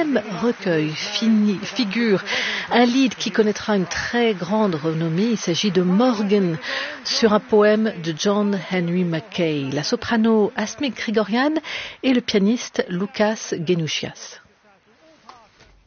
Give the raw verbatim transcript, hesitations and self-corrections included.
même recueil fini, figure un lied qui connaîtra une très grande renommée. Il s'agit de Morgan, sur un poème de John Henry Mackay. La soprano Asmik Grigorian et le pianiste Łukasz Genouchias.